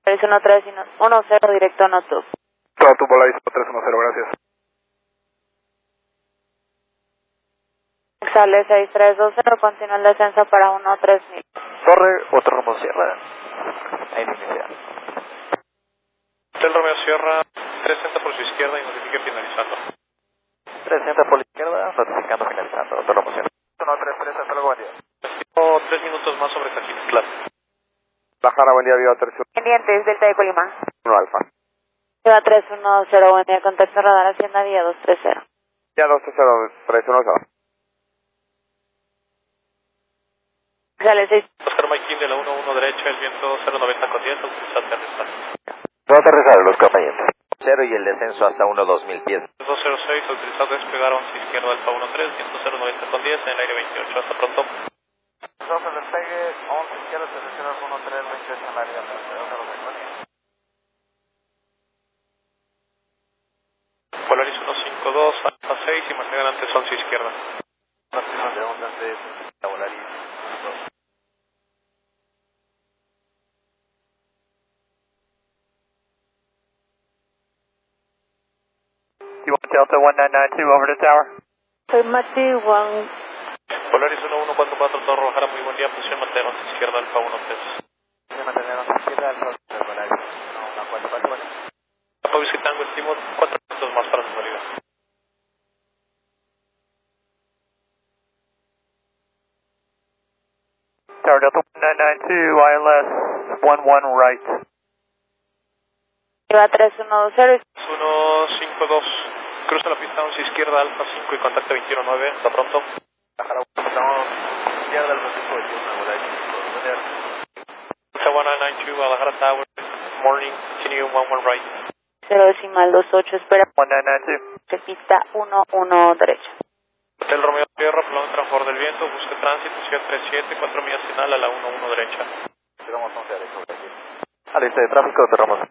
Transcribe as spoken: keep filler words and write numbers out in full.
seis uno tres uno cero directo a Noto. Todo tu bola uno tres uno cero, gracias. Sale seis tres dos cero, continúa el descenso para uno tres mil. Torre, otro rumbo Sierra. Ahí inicia. Hotel Romeo Sierra, trescientos por su izquierda y notifique finalizando. trescientos por la izquierda, notificando finalizando. Otro rumbo Sierra. uno tres tres, hasta luego, buen día. Tengo tres minutos más sobre Cachitlán. Bajara, buen día, Viva tres Pendientes, Delta de Colima. uno Alfa. Viva tres uno cero, buen día, contacto radar Hacienda Vía dos tres cero. Ya dos tres cero, tres uno cero. Sale seis. Oscar Mike de la uno uno derecha, el viento cero noventa con diez, autorizado aterrizar. No aterrizar los compañeros. Cero y el descenso hasta uno dos mil pies. dos cero seis, autorizado a despegar a once izquierda Alfa uno tres, viento cero noventa con diez, en el aire veintiocho, hasta pronto. dos el despegue, once izquierda, selecciona uno tres veintiocho en la área veintiocho. Polaris uno cinco dos, Alfa seis y mantengan antes once izquierda. Máxima de ondas de la Polaris. You want Delta one nine nine two over the tower? Soy Mati Juan. Polaris uno uno cuatro cuatro, Torre Bajara, muy buen día, posición mantener once izquierda Alfa uno tres. Se mantener once izquierda, Alfa tres, Polaris. uno cuatro cuatro, bueno. Alfa Whisky Tango, estimo cuatro minutos más para su salida. Tower Delta one nine nine two, I L S one one right. Viva tres uno dos cero. uno cinco dos, cruza la pista once izquierda Alfa cinco y contacta veintiuno nueve, hasta pronto. Bajara, estamos izquierda, Alfa cinco veintiuno, Polaris. Delta one nine nine two, Guadalajara Tower, morning, continue one one right. Cero decimal dos ocho, espera. one nine nine two. De pista uno uno derecha. Hotel Romeo Sierra, kilómetro a favor del viento, busque tránsito, ciudad treinta y siete, cuatro millas final a la uno uno derecha. Llegamos once derecho, gracias. A lista de tráfico, cerramos.